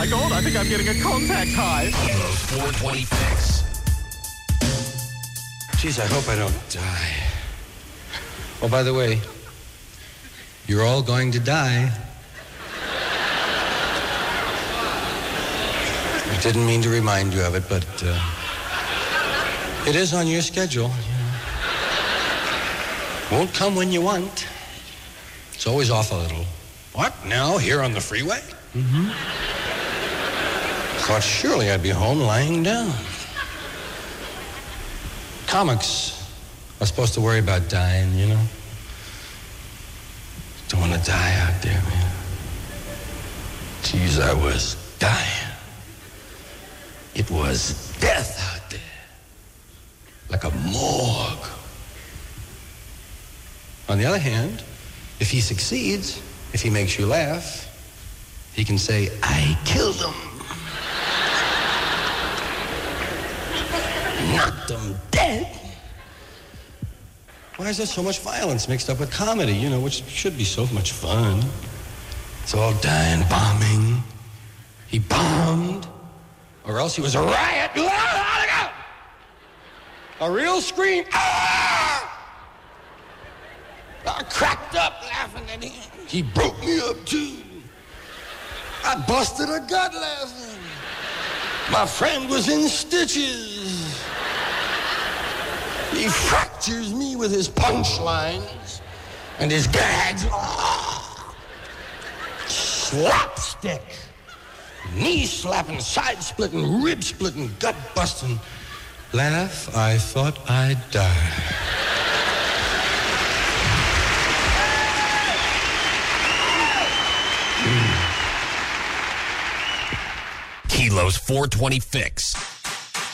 my God, I think I'm getting a contact high. Kilos 420 Fix. Geez, I hope I don't die. Oh, by the way, you're all going to die. I didn't mean to remind you of it, but it is on your schedule. Won't come when you want. It's always off a little. What, now, here on the freeway? Mm-hmm. Thought surely I'd be home lying down. Comics are supposed to worry about dying, you know? Don't want to die out there, man. Geez, I was dying. It was death out there. Like a morgue. On the other hand, if he succeeds, if he makes you laugh, he can say, I killed him. Knocked him dead. Why is there so much violence mixed up with comedy, you know, which should be so much fun? It's all dying, bombing. He bombed, or else he was a riot. A real scream. I cracked up laughing at him. He broke me up, too. I busted a gut laughing. My friend was in stitches. He fractures me with his punchlines and his gags. Slapstick. Knee slapping, side splitting, rib splitting, gut busting. Laugh, I thought I'd die. Kilos 420 Fix.